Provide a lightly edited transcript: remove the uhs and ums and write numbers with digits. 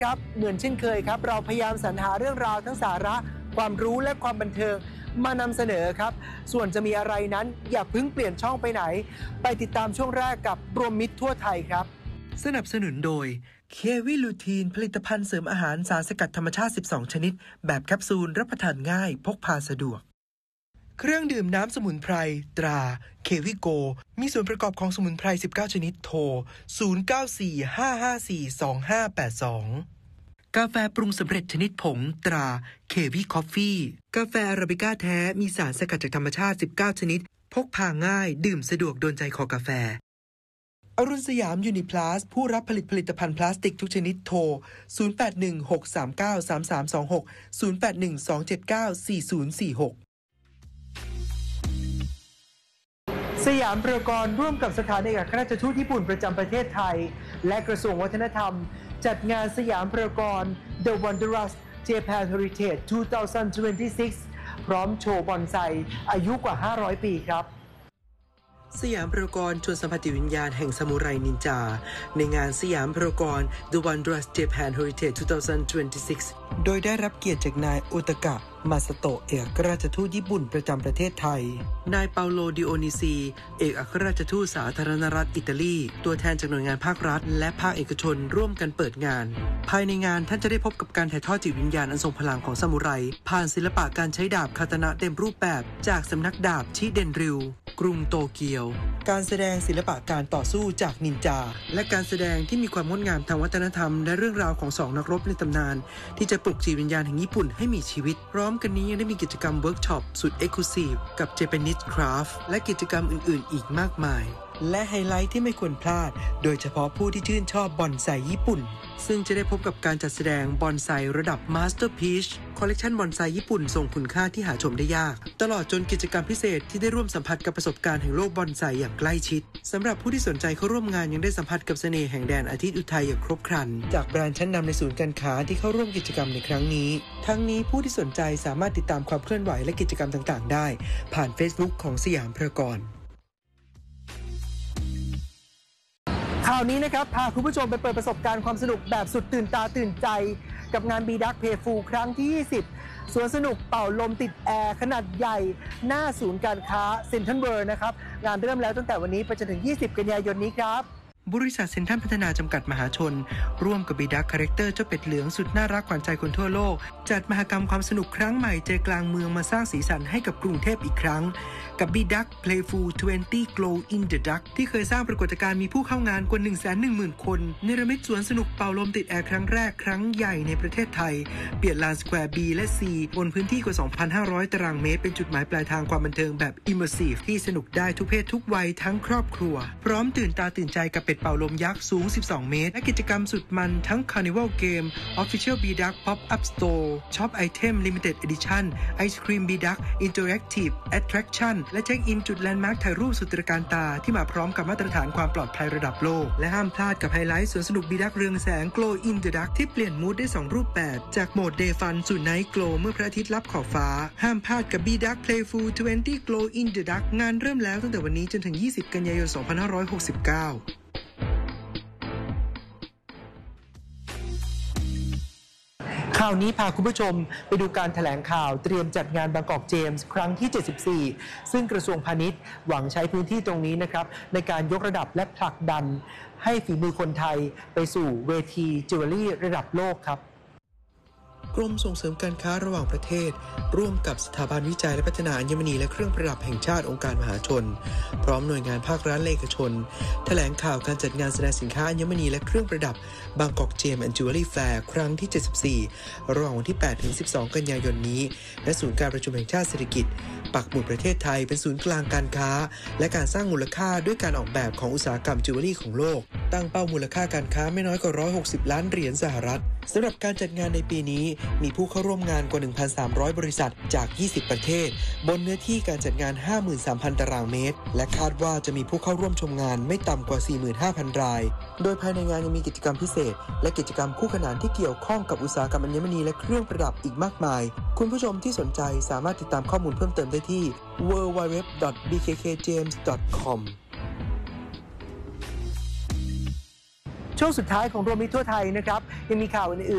ครับเหมือนเช่นเคยครับเราพยายามสรรหาเรื่องราวทั้งสาระความรู้และความบันเทิงมานำเสนอครับส่วนจะมีอะไรนั้นอย่าเพิ่งเปลี่ยนช่องไปไหนไปติดตามช่วงแรกกับรวมมิตรทั่วไทยครับสนับสนุนโดยเควิลูทีนผลิตภัณฑ์เสริมอาหารสารสกัดธรรมชาติ12ชนิดแบบแคปซูลรับประทานง่ายพกพาสะดวกเครื่องดื่มน้ำสมุนไพรตราเควิโกมีส่วนประกอบของสมุนไพร19ชนิดโทร0945542582กาแฟปรุงสำเร็จชนิดผงตราเควิคอฟฟี่กาแฟอาราบิก้าแท้มีสารสกัดจากธรรมชาติ19ชนิดพกพาง่ายดื่มสะดวกโดนใจคอกาแฟอรุณสยามยูนิพลัสผู้รับผลิตภัณฑ์พลาสติกทุกชนิดโทร0816393326 0812794046สยามพารากอนร่วมกับสถานเอกอัครราชทูตญี่ปุ่นประจำประเทศไทยและกระทรวงวัฒนธรรมจัดงานสยามพารากอน The Wondrous Japan Heritage 2026 พร้อมโชว์บอนไซอายุกว่า500ปีครับสยามพารากอนชวนสัมผัสจิตวิญญาณแห่งซามูไรนินจาในงานสยามพารากอน The Wondrous Japan Heritage 2026 โดยได้รับเกียรติจากนายโอตากะมาสโตะเอกอัครราชทูตญี่ปุ่นประจำประเทศไทยนายเปาโลดิโอนิซีเอกอัครราชทูตสาธารณรัฐอิตาลีตัวแทนจากหน่วยงานภาครัฐและภาคเอกชนร่วมกันเปิดงานภายในงานท่านจะได้พบกับการถ่ายทอดจิตวิญญาณอันทรงพลังของซามูไรผ่านศิลปะการใช้ดาบคาตานะเต็มรูปแบบจากสำนักดาบชิเดนริวกรุงโตเกียวการแสดงศิลปะการต่อสู้จากนินจาและการแสดงที่มีความงดงามทางวัฒนธรรมและเรื่องราวของสองนักรบในตำนานที่จะปลุกจิตวิญญาณแห่งญี่ปุ่นให้มีชีวิตพร้อมกันนี้ยังได้มีกิจกรรมเวิร์กช็อปสุดเอ็กซ์คลูซีฟกับ Japanese Craft และกิจกรรมอื่นๆอีกมากมายและไฮไลท์ที่ไม่ควรพลาดโดยเฉพาะผู้ที่ชื่นชอบบอนไซญี่ปุ่นซึ่งจะได้พบกับการจัดแสดงบอนไซระดับ Masterpiece คอลเลกชันบอนไซญี่ปุ่นทรงคุณค่าที่หาชมได้ยากตลอดจนกิจกรรมพิเศษที่ได้ร่วมสัมผัสกับประสบการณ์แห่งโลกบอนไซอย่างใกล้ชิดสำหรับผู้ที่สนใจเข้าร่วมงานยังได้สัมผัสกับเสน่ห์แห่งแดนอาทิตย์อุทัยอย่างครบครันจากแบรนด์ชั้นนำในศูนย์การค้าที่เข้าร่วมกิจกรรมในครั้งนี้ทั้งนี้ผู้ที่สนใจสามารถติดตามความเคลื่อนไหวและกิจกรรมต่างๆได้ผ่าน Facebook ของสยามพารากอนข่าวนี้นะครับพาคุณผู้ชมไปเปิดประสบการณ์ความสนุกแบบสุดตื่นตาตื่นใจกับงาน B-Duck Playful ครั้งที่ 20 สวนสนุกเป่าลมติดแอร์ขนาดใหญ่หน้าศูนย์การค้าเซ็นทรัลเวิลด์นะครับงานเริ่มแล้วตั้งแต่วันนี้ไปจนถึง 20 กันยายนนี้ครับบริษัทเซ็นทรัลพัฒนาจำกัดมหาชนร่วมกับ B-Duck คาแรคเตอร์เจ้าเป็ดเหลืองสุดน่ารักขวัญใจคนทั่วโลกจัดมหกรรมความสนุกครั้งใหม่ใจกลางเมืองมาสร้างสีสันให้กับกรุงเทพอีกครั้งกับ B-Duck Playful 20 Glow in the Duck ที่เคยสร้างปรากฏการณ์มีผู้เข้างานกว่า 110,000 คนเนรมิตสวนสนุกเป่าลมติดแอร์ครั้งแรกครั้งใหญ่ในประเทศไทยเปลี่ยนลานสแควร์ B และ C บนพื้นที่กว่า 2,500 ตารางเมตรเป็นจุดหมายปลายทางความบันเทิงแบบ Immersive ที่สนุกได้ทุกเพศทุกวัยทั้งครอบครัวพร้อมตื่นตาตื่นใจกับเป็ดเป่าลมยักษ์สูง 12 เมตรและกิจกรรมสุดมันทั้ง Carnival Game Official B-Duck Pop-up Store Shop Item Limited Edition Ice Cream B-Duck Interactive Attraction และเช็คอินจุดแลนด์มาร์คถ่ายรูปสุดตระการตาที่มาพร้อมกับมาตรฐานความปลอดภัยระดับโลกและห้ามพลาดกับไฮไลท์สวนสนุก B-Duck เรืองแสง Glow in the Duck ที่เปลี่ยนมูดได้2รูปแบบจากโหมด Day Fun สู่ Night Glow เมื่อพระอาทิตย์ลับขอบฟ้าห้ามพลาดกับ B-Duck Playful 20 Glow in the Duck งานเริ่มแล้วตั้งแต่วันนี้จนถึง 20 กันยายน 2569ข่าวนี้พาคุณผู้ชมไปดูการแถลงข่าวเตรียมจัดงานบางกอกเจมส์ครั้งที่ 74 ซึ่งกระทรวงพาณิชย์หวังใช้พื้นที่ตรงนี้นะครับในการยกระดับและผลักดันให้ฝีมือคนไทยไปสู่เวทีจิวเวลรี่ระดับโลกครับกรมส่งเสริมการค้าระหว่างประเทศร่วมกับสถาบันวิจัยและพัฒนาอัญมณีและเครื่องประดับแห่งชาติองค์การมหาชนพร้อมหน่วยงานภาครัฐและเอกชนแถลงข่าวการจัดงานแสดงสินค้าอัญมณีและเครื่องประดับบางกอกเจมส์ Jewelry Fair ครั้งที่ 74 ระหว่างวันที่ 8-12 กันยายนนี้ณศูนย์การประชุมแห่งชาติเศรษฐกิจปักหมุดประเทศไทยเป็นศูนย์กลางการค้าและการสร้างมูลค่าด้วยการออกแบบของอุตสาหกรรมจิวเวลรี่ของโลกตั้งเป้ามูลค่าการค้าไม่น้อยกว่า160 ล้านเหรียญสหรัฐสำหรับการจัดงานในปีนี้มีผู้เข้าร่วมงานกว่า 1,300 บริษัทจาก 20 ประเทศบนเนื้อที่การจัดงาน 53,000 ตารางเมตรและคาดว่าจะมีผู้เข้าร่วมชมงานไม่ต่ำกว่า 45,000 รายโดยภายในงานยังมีกิจกรรมพิเศษและกิจกรรมคู่ขนานที่เกี่ยวข้องกับอุตสาหกรรมอัญมณีและเครื่องประดับอีกมากมายคุณผู้ชมที่สนใจสามารถติดตามข้อมูลเพิ่มเติมได้ที่ www.bkkjames.com ช่วงสุดท้ายของรวมมิตรทั่วไทยนะครับยังมีข่าวอื่น